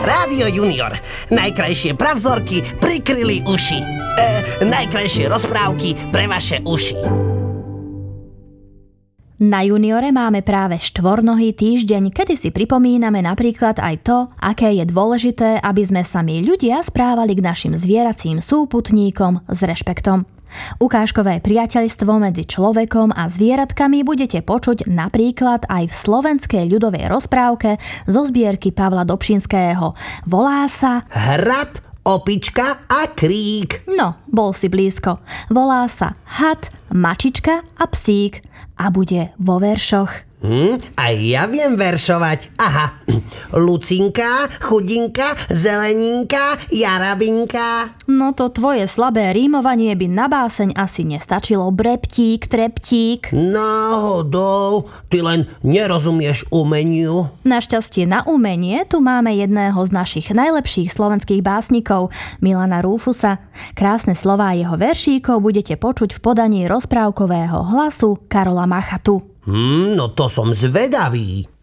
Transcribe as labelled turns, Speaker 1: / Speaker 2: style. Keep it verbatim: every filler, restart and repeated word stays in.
Speaker 1: Rádio Junior. Najkrajšie pravzorky prikryli uši. E, najkrajšie rozprávky pre vaše uši.
Speaker 2: Na Juniore máme práve štvornohý týždeň, kedy si pripomíname napríklad aj to, aké je dôležité, aby sme sa my ľudia správali k našim zvieracím súputníkom s rešpektom. Ukážkové priateľstvo medzi človekom a zvieratkami budete počuť napríklad aj v slovenskej ľudovej rozprávke zo zbierky Pavla Dobšinského. Volá sa
Speaker 1: Hrad, opička a krík.
Speaker 2: No, bol si blízko. Volá sa Had, mačička a psík a bude vo veršoch.
Speaker 1: Hm, aj ja viem veršovať. Aha. Lucinka, chudinka, zeleninka, jarabinka.
Speaker 2: No to tvoje slabé rímovanie by na báseň asi nestačilo. Breptík, treptík.
Speaker 1: Náhodou, ty len nerozumieš umeniu.
Speaker 2: Našťastie na umenie tu máme jedného z našich najlepších slovenských básnikov, Milana Rúfusa. Krásne slová jeho veršíkov budete počuť v podaní rozprávkového hlasu Karola Machatu.
Speaker 1: Hm, no to som zvedavý.